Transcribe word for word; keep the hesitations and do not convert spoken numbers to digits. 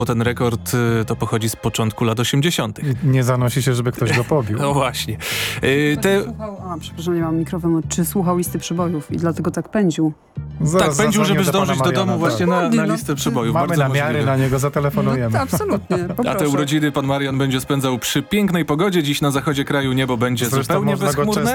bo ten rekord y, to pochodzi z początku lat osiemdziesiątych. I nie zanosi się, żeby ktoś go pobił. No właśnie. Y, te... Słuchał, a, przepraszam, nie mam mikrofonu. Czy słuchał listy przebojów i dlatego tak pędził? Zaraz tak, pędził, żeby zadzwonię do pana zdążyć do Mariana, domu właśnie tak. na, na Ładnie, no. listę przebojów. Mamy Bardzo namiary możliwe. na niego, zatelefonujemy. No, absolutnie, A te poproszę. urodziny pan Marian będzie spędzał przy pięknej pogodzie. Dziś na zachodzie kraju niebo będzie Zresztą zupełnie można go bezchmurne.